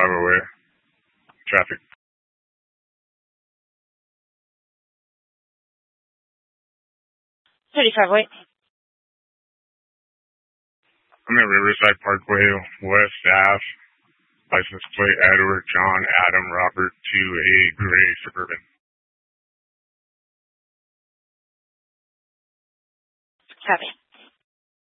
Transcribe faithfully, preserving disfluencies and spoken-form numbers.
away. Traffic. thirty-five wait. I'm at Riverside Parkway, West Ave. License plate Edward John Adam Robert two A Gray Suburban. Copy.